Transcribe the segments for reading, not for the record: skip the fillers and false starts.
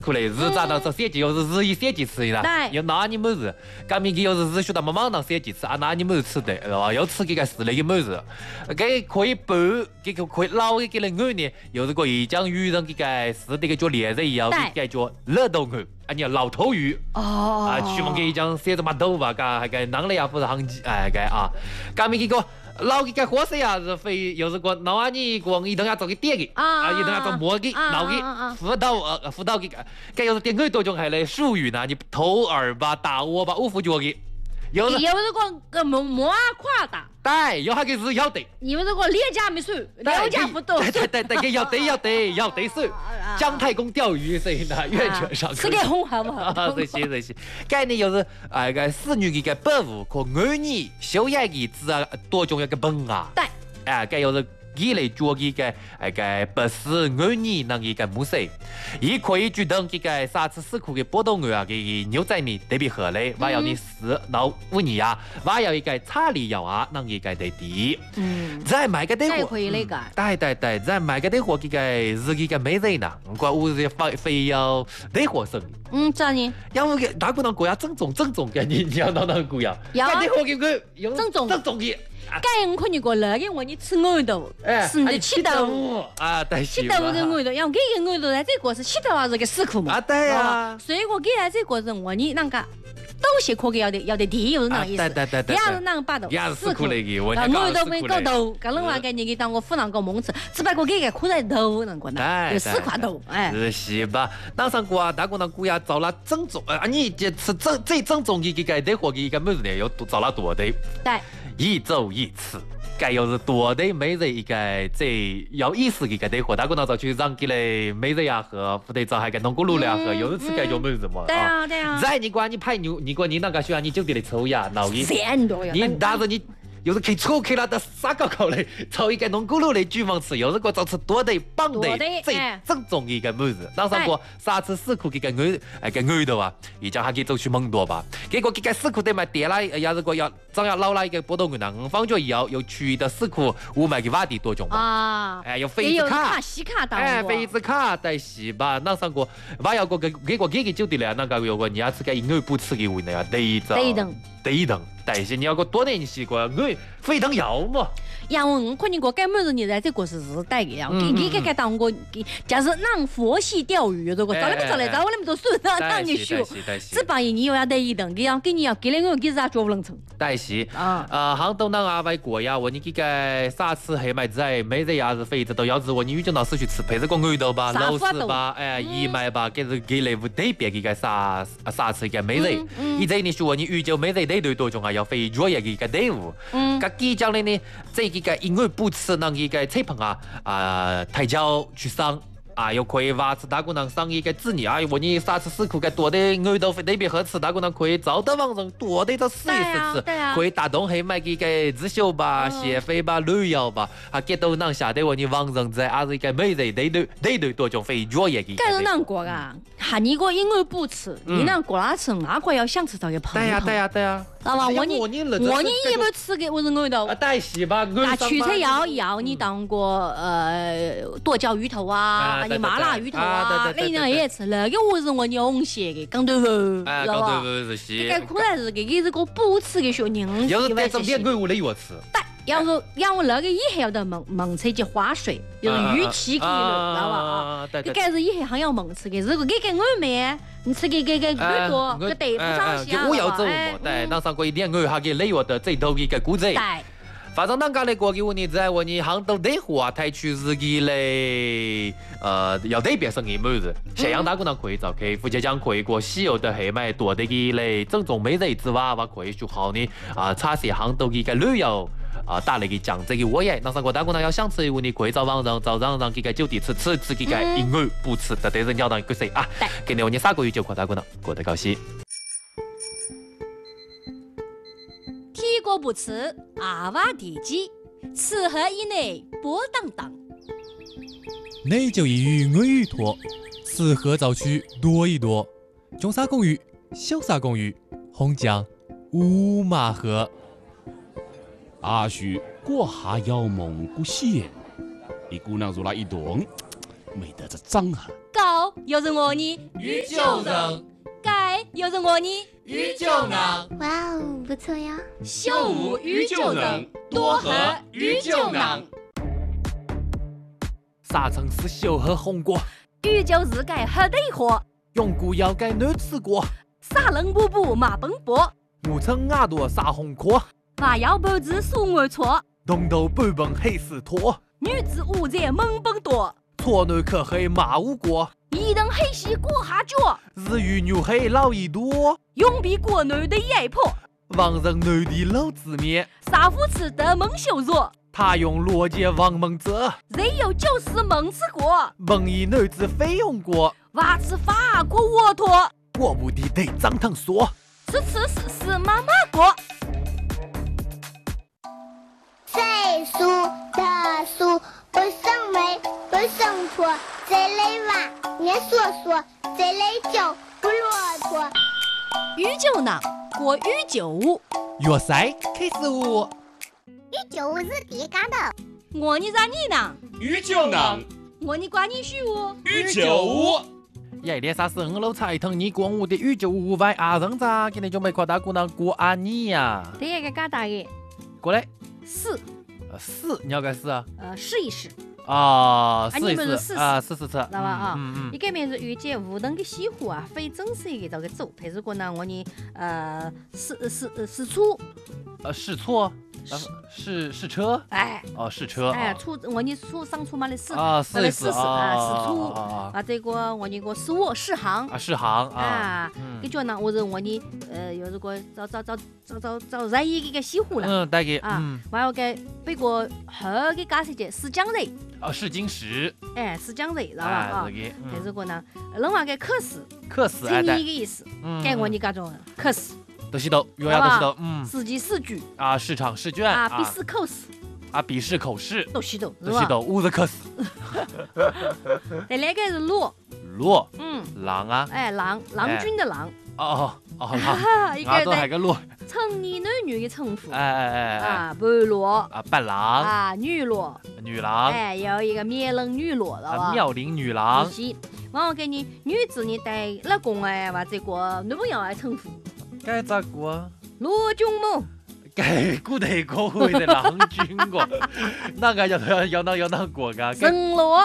可能日咋当说设计又是日语设计词啦，又那你么子，刚明个又是日学到么忙当设计词啊，那你么子吃的，又吃这个是那个么子，给可以补，给可以老的给人我呢，又是个一江鱼人给个是这个叫猎人一样，给叫热豆鱼，啊你老头鱼，啊，去问给一江写着嘛豆吧，噶还个啷了呀不是行哎个啊，刚明个。老给个火色呀，是非又是个老阿你光一定要做个点的啊，一定要做磨的、老的、辅导给个又是点个多种还来术语呢，你头耳吧、打窝吧、五副脚的， 有是个磨胯的。 对，有还个是要得。 你们这个猎家没手，猎家不懂。 对，要得手。姜太公钓鱼，所以呢，愿者上钩。 是个红好不好？ 这些，概念就是个侍女的个保护和儿女修养的子啊，多种一个本啊。 对。 个又是。伊来做这个不是儿女那一个模式，伊可以主动这个三次四库的波动啊，给牛仔呢特别合理，我要你4到5年啊，我要一个查理要啊，那一个的地，再买个电话， 可以那个， 对，再买个电话这个是这个美人呐，我是非要电话生意， 咋呢？ 要不给大姑娘过呀，正宗的，你要哪过呀？ 要电话给我用正宗的。 该我看你个那个我你吃芋头，是你吃豆腐啊，对， 吃豆腐跟芋头，因为这个芋头呢，这个是吃豆还是个死苦嘛？ 啊，对呀。 所以我给他这个是我你那个东西可给要的地，又是那个意思。 对。 也是那个把头， 死苦那个，我讲芋头跟狗头，跟另外个你给当我湖南个蒙吃，只不过给个苦在头那个呢，有4块头，哎。 是吧？那上过啊，大姑娘姑呀，找了正宗你这吃最正宗的这个电话的一个么子呢？要找了多的。 对。 一周一次，该又是多的每日一个最有意思的一个电话，大姑娘就去让给嘞每日呀喝，或者找还个弄咕噜了喝，又是吃个叫么子嘛？ 对啊。 再你管你派牛，你那个需要你酒店的抽呀，闹一 3多呀。 你但是你。又是可以抽开了的啥高高嘞，抽一个弄咕噜的厨房吃，又是个做吃多的棒的最正宗的一个么子。当上过3次4库这个芋头啊，一家还可以走去蒙多吧。结果这个4库得买点了，要是个要长要老了一个波动呢，放着以后又去的4库500个瓦地多种嘛。有飞子卡、 西卡当飞子卡带是吧？当上过我要个结果这个酒店了，那个有个你要吃个营养不吃的问题啊，第一等，但是你要个多年习惯，我非常要嘛。 因为我看你个根本是你在这个是带的呀，给当过，就是让佛系钓鱼，这个找你们找来找我们都是让你学，只把你又要第一等，给你要给那个给啥做不能成。 但是杭州那外国呀，我你这个啥吃黑麦子每日呀是肥子都要是我你遇见老师去吃，配这个芋头吧、肉丝吧、薏麦吧，给类物特别这个啥吃个每日，以前你说你遇见每日对多种啊，要肥肉也个队伍，个几讲的呢，这个因为不吃那个菜棚抬脚去上。又可以挖吃大姑娘上一个子女我你3次4库个多的芋头特别好吃，大姑娘可以找到网上多的这试一试吃，可以打动黑买给个自修吧、减肥吧、旅游吧，给到能下的我你网上在是一个每日对多种肥肉也给。 该是难过啊，喊你个因为不吃，你那过来吃，那个要想吃到个胖。 对呀。 知道吧？我你也不吃个我是芋头。 带洗吧， 那取菜要你当过剁椒鱼头啊，你麻辣鱼头啊，那人也吃那个我是我用些的刚豆腐，知道吧？ 是些。 这个可能是这个不吃的小人， 要是带整点我来我吃。 要我那个以后要得蒙吃些花水，就是鱼鳍给了，知道吧？这个是以后还要蒙吃的，如果给我们。你吃个耳朵，个豆腐上去我要走嘛，对，那上过一点我还给累我的最多一个古仔。反正那个嘞，过去我你在我你杭州的话，台区自己嘞，要特别生意么子，咸阳大姑娘可以找开，福建江可以过西游的黑麦多的个嘞，正宗美人之娃娃可以说好呢查些杭州的个旅游。打了个讲这个我也，那上过大姑娘要想吃的，你可以找网上让这个酒店吃这个因为不吃的对人家当一个谁啊？给你3个月就过大姑娘过得高兴。 天国不吃阿娃地鸡，此河以内波荡荡。 内就一鱼我鱼托，此河早去多一多。中沙公寓、小沙公寓、红江、乌马河。 阿许过下要蒙古县，一姑娘入了一顿， 没得这脏哈。 高又是我呢， 宇宙人， 盖又是我呢， 宇宙人， 哇哦，不错呀！ 秀舞宇宙人，多和宇宙人。 啥城市小喝红果？ 宇宙世界黑对火， 永固要改难吃过。 啥人步步马奔波， 我称耳朵撒红壳， 娃要半子数我错， 东头半本黑丝拖， 女子午在猛奔多， 错男可黑马无过， 一等黑西过下脚， 日语牛黑老一多， 永比国内的压迫， 王人男的老子面， 杀夫吃的蒙羞辱， 他用逻辑王蒙泽， 人有就是蒙吃过， 蒙一男子非用过， 娃吃法国沃托， 过不的得张腾说， 是妈妈过。 岁数的数不生美不生错，这类娃念说说，这类酒不骆驼。 宇宙呢，过宇宙舞， 月赛开始舞， 宇宙是第干的。 我你咋你呢？ 宇宙人， 我你管你许我。 宇宙舞。 一连35楼彩腾你光我的宇宙舞外阿人咋？今天就没夸大姑娘过阿你呀？ 第一个嘎大的过来， 试， 你要改试啊？ 试一试， 啊，试一你们是试试啊，试，知道吧啊？ 嗯一个面是遇见无等的西湖啊，非正式一个这个走，但是过呢，我呢试出， 试错，试车， 哎， 哦，试车， 哎，出我呢上出嘛的试， 啊，试一试啊，试出啊，这个我呢个试我试行啊，试行啊，跟着呢，我是我呢有这个找在一个西湖了， 大概啊，我要给北国后给加些些试江人， 哦，试金石， 哎，试江人，知道吧啊？但是个呢，另外个考试，这你一个意思，给我呢各种考试。 都是都，月牙都是都， 试题试卷啊，市场试卷啊，笔试口试啊，笔试口试都是都， 都是都，5个考试。 再来个是鹿， 狼啊， 哎，郎君的郎， 狼， 一个还个鹿， 成年男女的称呼， 啊， 半裸啊，伴郎啊，女裸，哎，有一个妙龄女裸了吧？ 妙龄女郎， 是，我给你女子呢带老公哎，或者个男朋友来称呼。 该咋过？ 罗君母， 该古代国会的郎君过，那个要那过个？ 人罗，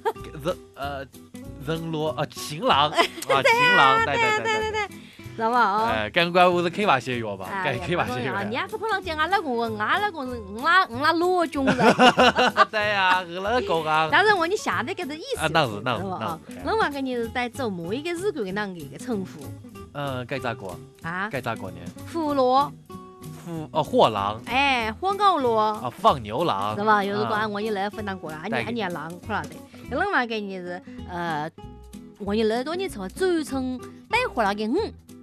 人罗啊，情郎啊，情郎，对， 知道吧？啊， 哎，该怪我是开娃些药吧？该开娃些药。 你也不可能讲俺老公是我拉罗君人。 对呀，我老公啊。 但是我你下的搿个意思。 啊，那是。 另外个你是带走某一个日本的那个称呼。 该咋过？ 啊？ 该咋过呢？ 俘虏。 货郎。 哎，火狗罗。 啊，放牛郎。 是吧？有时候俺我你来分当过了，俺你郎可了的。另外个你是我你来多年之后转成带回来个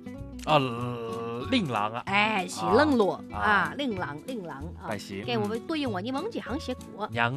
令郎啊， 哎，是冷落啊，令郎啊，给我们对应我你蒙几行写过娘，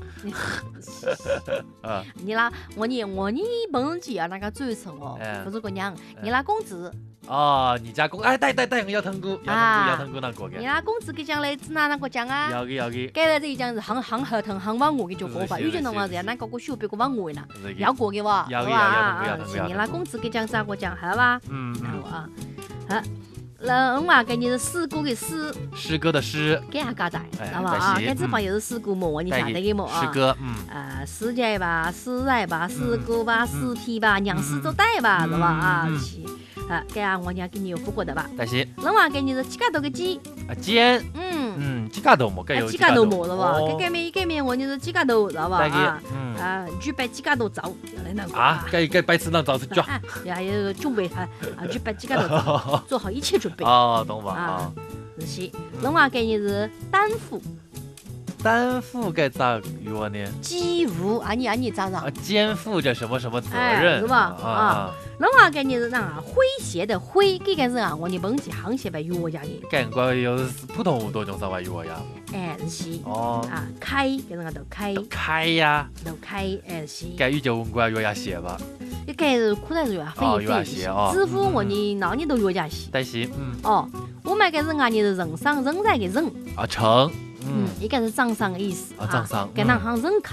你拉我你蒙几啊那个转成哦，不是个娘，你拉公子哦，你家公哎，对，要腾过那个你拉公子给讲来只拿那个讲啊， 要给， 给了这一讲是行合同行往我给就过吧，有些人话是那个学别个往我呢，要过给我， 要你拉公子给讲咋个讲好吧？好。另外给你是诗歌的诗， 诗歌的诗， 给下加载，知道吧？啊，这这帮又是诗歌么？你晓得个么？啊， 诗歌， 诗节吧，诗来吧，诗歌吧，诗题吧，让诗做带吧，是吧？啊，是，给下我娘给你有复过的吧？ 但是， 另外给你是几个头个鸡， 尖，几个头么？该有几个头么，是吧？给面我你是几个头，知道吧？举办几个头早，来那个啊，该摆次那早是脚， 还有准备举办几个头，做好一切准备。 哦，懂吧？啊， 是。另外给你是担负该咋用呢？ 肩负你咋咋？ 肩负着什么责任是吧？啊。另外给你是啥？诙谐的诙，这个是啊，我你本地行写白语我家的。 该怪有普通话多种啥话语我呀？ 哎，是。 哦。 啊，开，给人家都开。 开呀。 都开，哎是。 该语就问过语家写吧。 一该是古代是呀，非写哦。支付我你哪里都语家写。 但是， 哦，我们个人啊，你是人上人在的人。 啊，成。 一个是掌上的意思。 啊，掌上。 跟那行人扛。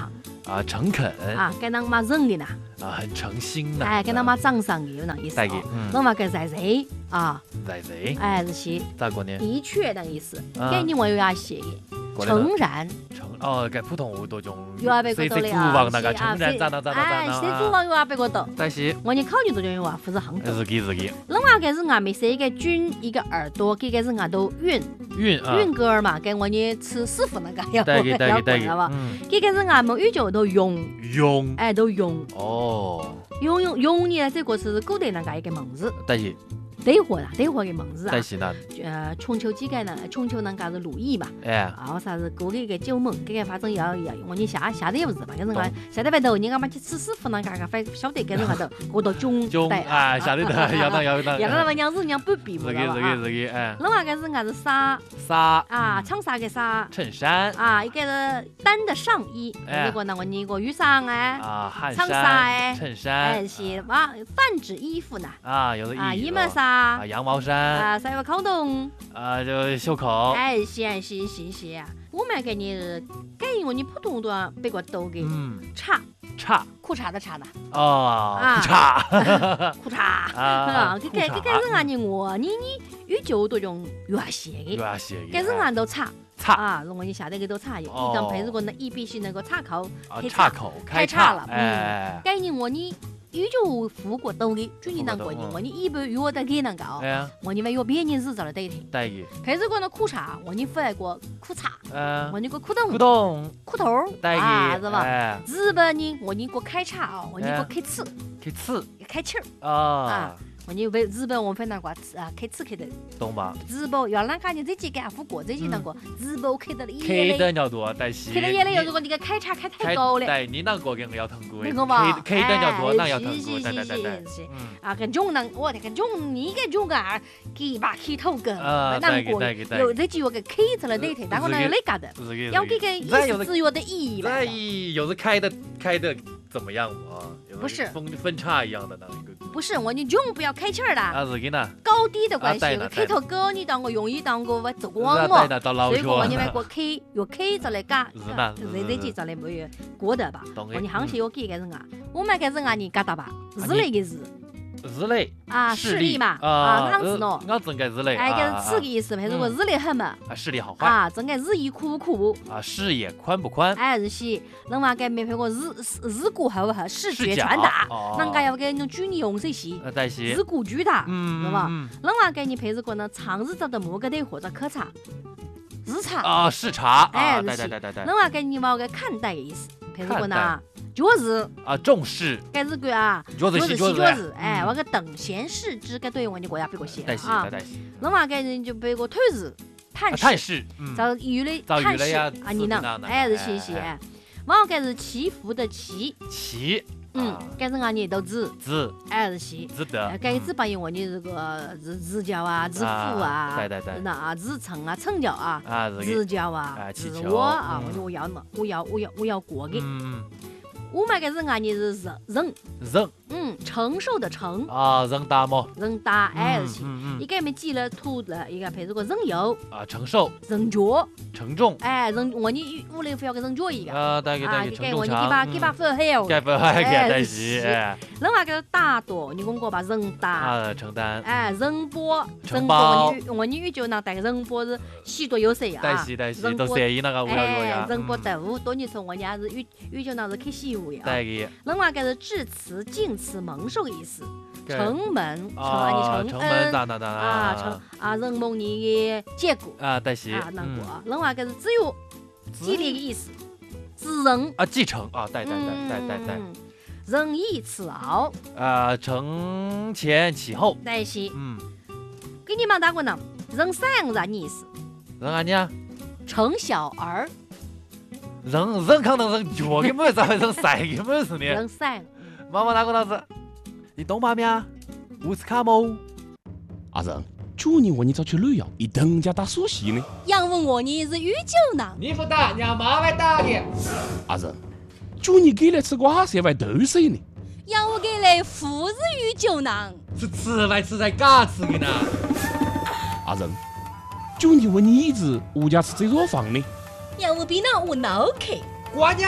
啊，诚恳啊，该当嘛人的呐， 啊，很诚心呐， 哎，该当嘛掌上的有那意思哦。那么该在谁啊？ 在谁？ 哎，这些咋个呢？ 的确那意思。给你我有牙写的，诚然。 哦，该普通话多种。 有啊，别个多的啊。那个诚然咋的。 哎，谁主王有啊，别个多。 但是我你考虑多种有啊，不是很多。 日记。 那么该是俺们是一个君一个耳朵，给个是俺都韵歌儿嘛，给我你吃师傅那个要滚了吧？给个是俺们语就都用，哎都用。 哦。 用呢，这个是古代那个一个名字。 但是。 对货的名字啊， 但是呢， 春秋几个呢？春秋那个是鲁艺嘛，啊，啥是过一个九门，这个反正要，我你下得也不是吧？跟人家下得外头，你干嘛去吃师傅那个，反晓得跟人家头，我到囧啊，下得头，要当， 要那么娘子娘不比不了啊。 哎， 那么个是俺是纱啊，长纱个纱， 衬衫啊，一个是单的上衣，如果那我你个雨伞哎，长纱哎， 衬衫， 哎是嘛，泛指衣服呢， 啊，有的衣服衫。 羊毛衫啊，晒个口洞啊，就袖口。 哎，是。我们给你给我你普通的别个都给叉裤衩的衩呢。 哦， 裤衩啊，给人家你我你语就多种越写的，给人家都叉啊，如果你下得给都叉一张配如果那一必须那个叉口开叉了，给你我你。语就付过兜的，就你那个我你一般我得给那个哦，我你们有别人日子了对的。配这个呢裤衩，我你付来过裤衩，我你个裤头啊，是吧？日本呢，我你个开叉啊，我你个开气儿啊。我你为日本我分那个开吃开的， 懂吧？ 日本要啷个你这几个付过，这几那个日本开的开的要多，但是开的也如果你个开叉开太高了， 对，你那个跟我要腾过， 那个嘛， 开的要多，那要腾过，对， 啊，跟中那我跟中你个中个给把开头个，那个有这几个开出来对的，但我那有那个的，要给个意思自由的意义了。 有的开的怎么样啊？ 不是分叉一样的那一个。 不是我你中不要开气儿的， 啊是的呢， 高低的关系，开头高你当我容易当我走光嘛，所以我你们我开有开着来干，这几着来没有过得吧？我你行情有几个人啊？我们个人啊你干到吧？日类个日。 日类啊，视力嘛啊，样子喏， 我整个日类， 哎，个是这个意思，还是我日类很嘛？ 啊，视力好坏啊，整个日益苦不苦？ 啊，视野宽不宽？ 哎，是些，人话个没配过日骨好不好？视觉传达，人家要给那距离用这些，日骨巨大，是吧？人话给你配这个呢，长日照的某个队或者可察，日察啊，视察， 哎， 对， 人话给你毛个看待的意思，配这个呢。觉日啊，重视， 该是个啊， 觉日， 哎，我个等闲视之，该对我你国家别个写啊， 那么该人就别个推日， 探视， 找鱼类探视啊，你呢？哎，是谢，我该是祈福的祈，该是俺你都知，哎是些，该日本我你这个日教啊，日父啊，那啊日成啊，成教啊，日教啊，日我啊，我要过的。我们个人啊，你是人，承受的承啊，人大么？ 人大哎是，一个没记了土了，一个配这个人有啊，承受， 人脚， 承重， 哎人我你屋里非要个人脚一个啊，对，承重强，给把分黑哦， 给分黑对是， 人话个大多，你讲过吧，人大啊，承担， 哎人波，我你就那带个人波是许多有谁啊？ 对，都谁那个哎，人波豆多你从我家是语就那是开西屋呀，人话个是致辞、敬辞、蒙受意思。承蒙，承恩啊，人蒙你的结果啊，对是啊，那个人话个是只有激励的意思，自人啊，继承啊，对， 人义此劳啊，承前启后， 对是，给你们打过呢，人善人意思， 人啊你啊， 承小儿， 人可能人脚给么子，人善给么子呢？ 人善， 妈妈打过老子。你懂吗咩？乌斯卡么？ 阿人，去年我你早去旅游，一等家打苏西呢。 杨问我你是鱼酒呢？ 你不打，让妈来打你。 阿人，去年给来吃瓜色外豆水呢。 杨我给来富日鱼酒呢。 是吃来吃才嘎吃的呢。 阿人，去年我你一直物价吃这若饭呢。 杨我比那我脑壳。 瓜娘，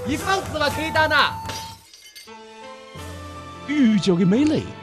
一放肆吧，可以打哪？ 宇宙的美丽